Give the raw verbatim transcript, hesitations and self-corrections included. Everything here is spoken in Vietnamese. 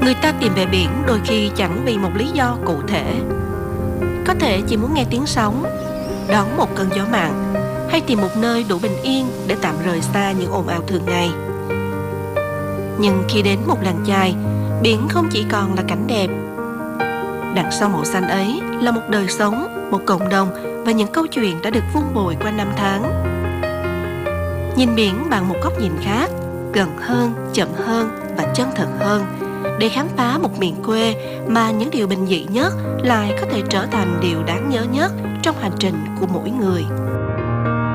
Người ta tìm về biển đôi khi chẳng vì một lý do cụ thể. Có thể chỉ muốn nghe tiếng sóng, đón một cơn gió mặn, hay tìm một nơi đủ bình yên để tạm rời xa những ồn ào thường ngày. Nhưng khi đến một làng chài, biển không chỉ còn là cảnh đẹp. Đằng sau màu xanh ấy là một đời sống, một cộng đồng và những câu chuyện đã được vun bồi qua năm tháng. Nhìn biển bằng một góc nhìn khác, gần hơn, chậm hơn và chân thật hơn, để khám phá một miền quê mà những điều bình dị nhất lại có thể trở thành điều đáng nhớ nhất trong hành trình của mỗi người.